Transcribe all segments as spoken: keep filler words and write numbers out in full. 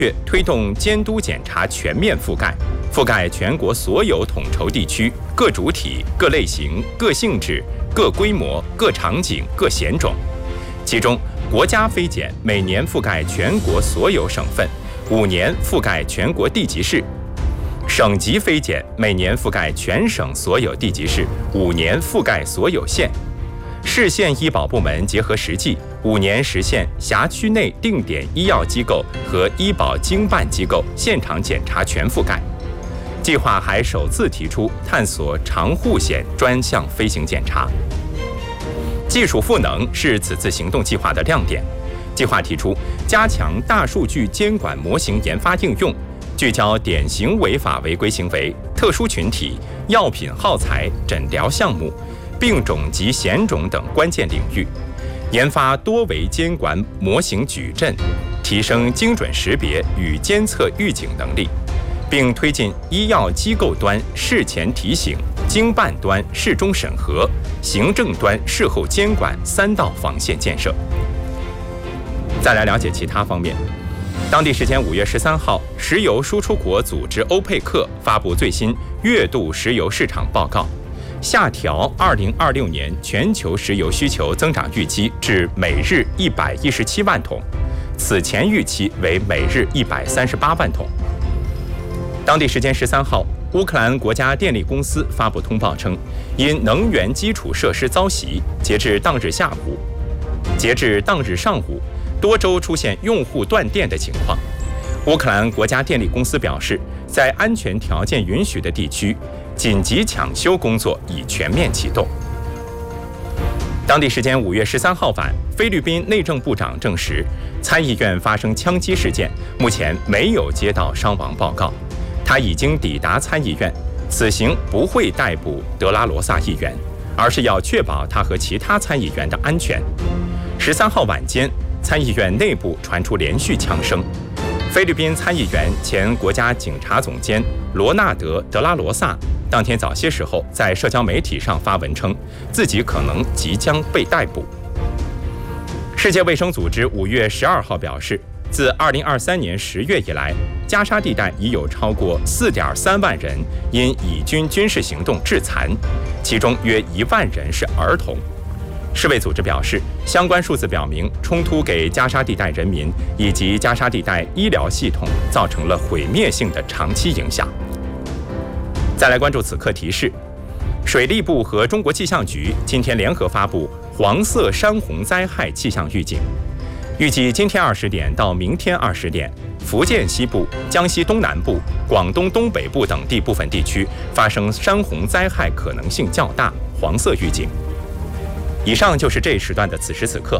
推动监督检查全面覆盖，覆盖全国所有统筹地区、各主体、各类型、各性质、各规模、各场景、各险种。其中，国家非检每年覆盖全国所有省份，五年覆盖全国地级市；省级非检每年覆盖全省所有地级市，五年覆盖所有县。市县医保部门结合实际，五年实现辖区内定点医药机构和医保经办机构现场检查全覆盖。计划还首次提出探索长护险专项飞行检查。技术赋能是此次行动计划的亮点。计划提出加强大数据监管模型研发应用，聚焦典型违法违规行为、特殊群体、药品耗材、诊疗项目、病种及险种等关键领域，研发多维监管模型矩阵，提升精准识别与监测预警能力，并推进医药机构端事前提醒、经办端事中审核、行政端事后监管三道防线建设。再来了解其他方面。当地时间五月十三号，石油输出国组织欧佩克发布最新月度石油市场报告，下调二零二六年全球石油需求增长预期至每日一百一十七万桶，此前预期为每日一百三十八万桶。当地时间十三号，乌克兰国家电力公司发布通报称，因能源基础设施遭袭，截至当日下午，截至当日上午，多州出现用户断电的情况。乌克兰国家电力公司表示，在安全条件允许的地区，紧急抢修工作已全面启动。当地时间五月十三号晚，菲律宾内政部长证实，参议院发生枪击事件，目前没有接到伤亡报告。他已经抵达参议院，此行不会逮捕德拉罗萨议员，而是要确保他和其他参议员的安全。十三号晚间，参议院内部传出连续枪声。菲律宾参议员、前国家警察总监罗纳德·德拉罗萨当天早些时候在社交媒体上发文称，自己可能即将被逮捕。世界卫生组织五月十二号表示，自二零二三年十月以来，加沙地带已有超过四点三万人因以军军事行动致残，其中约一万人是儿童。世卫组织表示，相关数字表明，冲突给加沙地带人民以及加沙地带医疗系统造成了毁灭性的长期影响。再来关注此刻提示，水利部和中国气象局今天联合发布黄色山洪灾害气象预警，预计今天二十点到明天二十点，福建西部、江西东南部、广东东北部等地部分地区发生山洪灾害可能性较大，黄色预警。以上就是这一时段的此时此刻。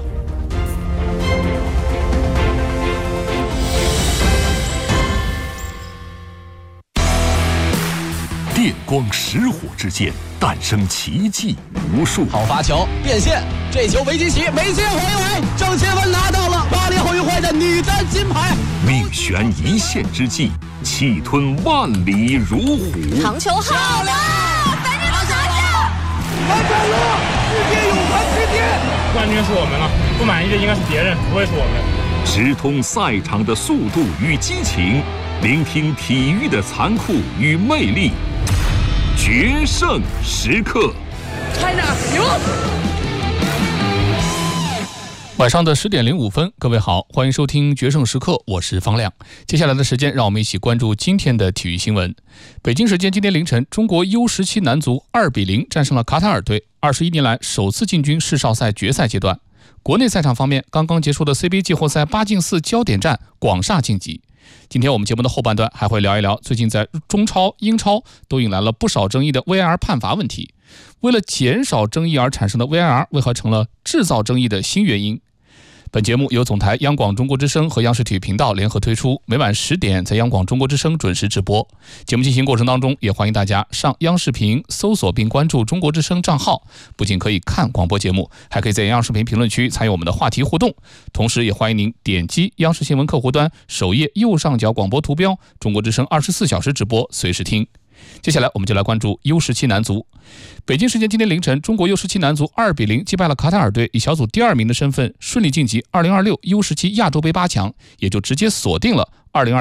电光石火之间，诞生奇迹无数。 好发球，变线，这球维基奇没接回围，郑钦文拿到了巴黎奥运会的女单金牌。 命悬一线之际，气吞万里如虎。 长球好了，反正都拿下！ 完成了，世界泳坛之巅， 冠军是我们了，不满意的应该是别人，不会是我们。 直通赛场的速度与激情，聆听体育的残酷与魅力。决胜时刻， 看着牛！ 晚上的十点零五分，各位好，欢迎收听《决胜时刻》，我是方亮。接下来的时间，让我们一起关注今天的体育新闻。北京时间今天凌晨，中国 U 十七 男足二比零战胜了卡塔尔队，二十一年来首次进军世少赛决赛阶段。国内赛场方面，刚刚结束的 C B A 季后赛八进四焦点战，广厦晋级。今天我们节目的后半段还会聊一聊最近在中超、英超都引来了不少争议的 V A R 判罚问题。为了减少争议而产生的 V A R 为何成了制造争议的新原因？本节目由总台央广中国之声和央视体育频道联合推出，每晚十点在央广中国之声准时直播。节目进行过程当中，也欢迎大家上央视频搜索并关注中国之声账号，不仅可以看广播节目，还可以在央视频评论区参与我们的话题互动。同时也欢迎您点击央视新闻客户端首页右上角广播图标，中国之声二十四小时直播，随时听。 接下来我们就来关注 U 十七 男足。北京时间今天凌晨，中国 U 十七 男足二比零击败了卡塔尔队，以小组第二名的身份顺利晋级二零二六 U 十七 亚洲杯八强，也就直接锁定了二零二